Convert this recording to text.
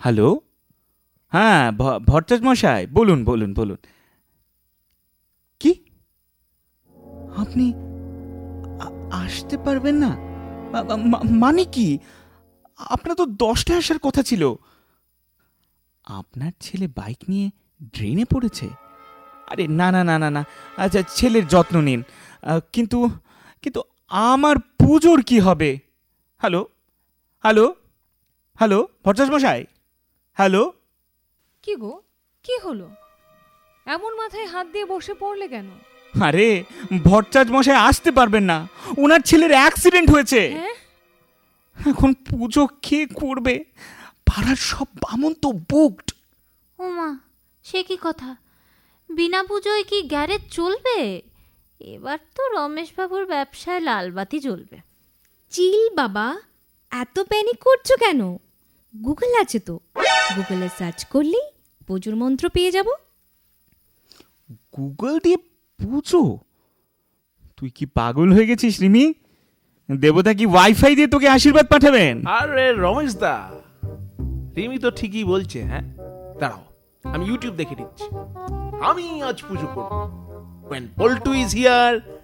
Hello, হ্যাঁ ভট্টাচার্য মশাই, বলুন বলুন বলুন। কি, আপনি আসতে পারবেন না? মানে কি? আপনার তো 10টায় আসার কথা ছিল। আপনার ছেলে বাইক নিয়ে ড্রেনে পড়েছে? আরে না না না না না, আচ্ছা ছেলের যত্ন নিন। কিন্তু কিন্তু আমার পুজোর কি হবে? হ্যালো হ্যালো হ্যালো ভট্টাচার্য মশাই, হ্যালো। কি গো, কি হলো? এমন মাথায় হাত দিয়ে বসে পড়লে কেন? আরে ভট্টাচার্য মশাই আসতে পারবেন না, ওনার ছেলের অ্যাক্সিডেন্ট হয়েছে। হ্যাঁ? এখন পুজো কে করবে? পাড়ার সব বামন তো বুকড। ওমা, সে কি কথা! বিনা পুজোয় কি গ্যারেজ চলবে? এবার তো রমেশবাবুর ব্যবসায় লালবাতি জ্বলবে। চিল বাবা, এত প্যানিক করছো কেন? গুগল আছে তো, গুগলে সার্চ করলেই পুজোর মন্ত্র পেয়ে যাব। গুগল দিয়ে পুজো? তুই কি পাগল হয়ে গেছিস রিমি? দেবতা কি ওয়াইফাই দিয়ে তোকে আশীর্বাদ পাঠাবেন? আরে রমেশ দা, রিমি তো ঠিকই বলছে। হ্যাঁ, দাঁড়াও, আমি ইউটিউব দেখে দিচ্ছি। আমি আজ পুজো করব। When Poltu is here,